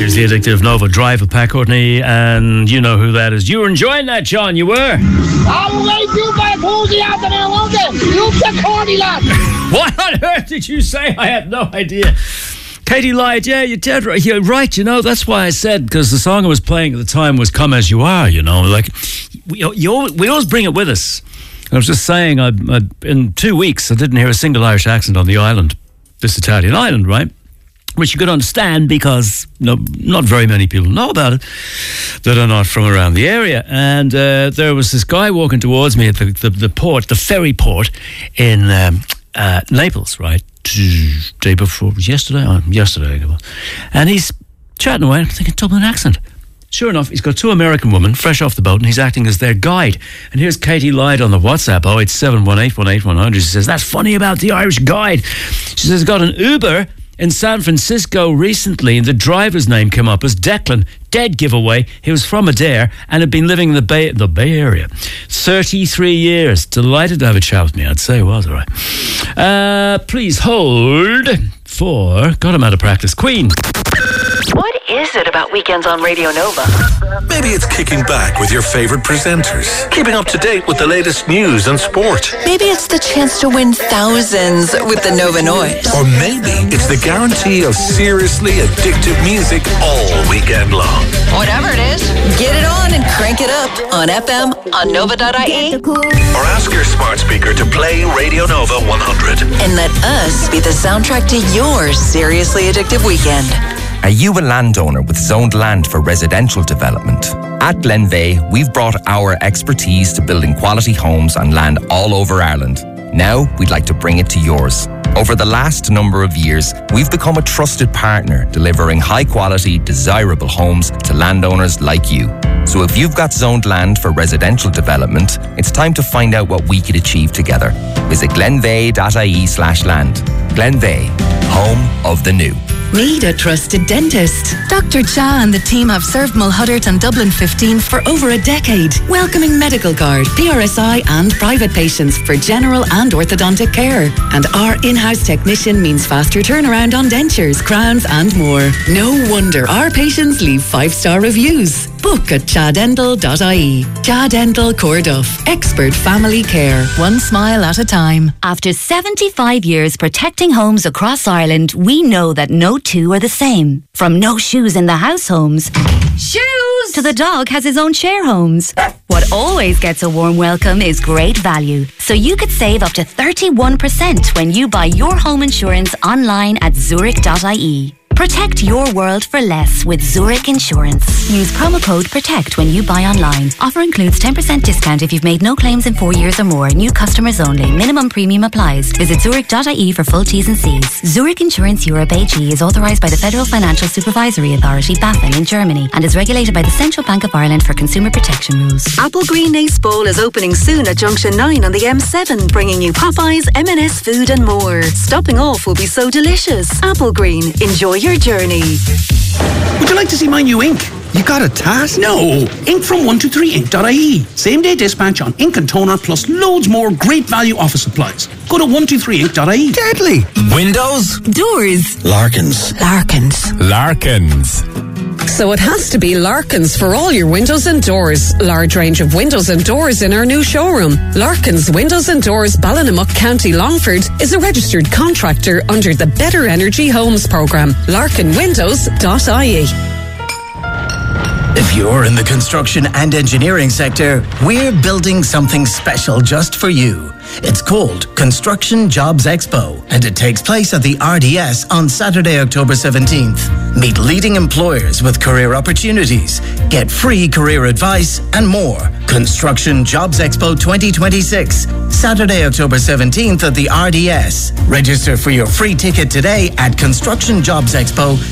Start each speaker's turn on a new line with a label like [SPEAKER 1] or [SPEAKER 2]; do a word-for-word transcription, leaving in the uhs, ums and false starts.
[SPEAKER 1] Seriously Addictive, Nova Drive with Pat Courtney, and you know who that is. You were enjoying that, John, you were?
[SPEAKER 2] I'll wait you by Tuesday afternoon, won't it? You get corny, lad.
[SPEAKER 1] What on earth did you say? I have no idea. Katie lied, yeah, you're dead right. You're right, you know, that's why I said, because the song I was playing at the time was Come As You Are, you know, like, we, you, we always bring it with us. I was just saying, I, I, in two weeks, I didn't hear a single Irish accent on the island, this Italian island, right? Which you could understand because no, not very many people know about it that are not from around the area. And uh, there was this guy walking towards me at the, the, the port, the ferry port in um, uh, Naples, right? Day before, yesterday? Oh, yesterday. And he's chatting away, I'm thinking, Dublin accent. Sure enough, he's got two American women fresh off the boat and he's acting as their guide. And here's Katie Lyde on the WhatsApp, oh eight seven one eight one eight one hundred. She says, that's funny about the Irish guide. She says, got an Uber in San Francisco recently and the driver's name came up as Declan. Dead giveaway. He was from Adair and had been living in the Bay, the Bay Area thirty-three years. Delighted to have a chat with me, I'd say. Was all right. Uh, please hold for, got him out of practice, Queen.
[SPEAKER 3] What is it about weekends on Radio Nova?
[SPEAKER 4] Maybe it's kicking back with your favourite presenters, keeping up to date with the latest news and sport.
[SPEAKER 3] Maybe it's the chance to win thousands with the Nova Noise.
[SPEAKER 4] Or maybe it's the guarantee of seriously addictive music all weekend long.
[SPEAKER 3] Whatever it is, get it on and crank it up on F M, on Nova dot I E.
[SPEAKER 4] Or ask your smart speaker to play Radio Nova one hundred.
[SPEAKER 3] And let us be the soundtrack to your seriously addictive weekend.
[SPEAKER 5] Are you a landowner with zoned land for residential development? At Glenveigh, we've brought our expertise to building quality homes on land all over Ireland. Now, we'd like to bring it to yours. Over the last number of years, we've become a trusted partner, delivering high-quality, desirable homes to landowners like you. So if you've got zoned land for residential development, it's time to find out what we could achieve together. Visit glenveigh dot I E slash land. Glenveigh, home of the new.
[SPEAKER 6] Need a trusted dentist? Doctor Cha and the team have served Mulhuddart and Dublin fifteen for over a decade, welcoming medical card, P R S I and private patients for general and orthodontic care. And our in-house technician means faster turnaround on dentures, crowns and more. No wonder our patients leave five-star reviews. Book at cha dental dot I E. Cha Dental Corduff. Expert family care. One smile at a time.
[SPEAKER 7] After seventy-five years protecting homes across Ireland, we know that no two are the same. From no shoes in the house homes, shoes, to the dog has his own share homes. What always gets a warm welcome is great value. So you could save up to thirty-one percent when you buy your home insurance online at zurich dot I E. Protect your world for less with Zurich Insurance. Use promo code PROTECT when you buy online. Offer includes ten percent discount if you've made no claims in four years or more. New customers only. Minimum premium applies. Visit zurich dot I E for full T's and C's. Zurich Insurance Europe A G is authorised by the Federal Financial Supervisory Authority, BaFin, in Germany, and is regulated by the Central Bank of Ireland for consumer protection rules.
[SPEAKER 6] Apple Green Ace Bowl is opening soon at Junction nine on the M seven, bringing you Popeyes, M and S food and more. Stopping off will be so delicious. Apple Green. Enjoy your journey.
[SPEAKER 8] Would you like to see my new ink? You got a task? No! Ink from one two three ink dot I E. Same day dispatch on ink and toner plus loads more great value office supplies. Go to one two three ink dot I E.
[SPEAKER 9] Deadly! Windows?
[SPEAKER 6] Doors?
[SPEAKER 9] Larkins.
[SPEAKER 6] Larkins.
[SPEAKER 9] Larkins.
[SPEAKER 10] So it has to be Larkins for all your windows and doors. Large range of windows and doors in our new showroom. Larkins Windows and Doors, Ballinamuck, County Longford, is a registered contractor under the Better Energy Homes programme. larkin windows dot I E.
[SPEAKER 11] If you're in the construction and engineering sector, we're building something special just for you. It's called Construction Jobs Expo, and it takes place at the R D S on Saturday, October seventeenth. Meet leading employers with career opportunities, get free career advice, and more. Construction Jobs Expo twenty twenty-six, Saturday, October seventeenth at the R D S. Register for your free ticket today at construction jobs expo